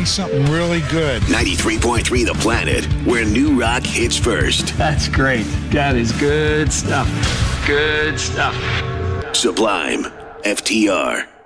something really good. 93.3 The Planet, where new rock hits first. That's great. That is good stuff. Good stuff. Sublime. FTR.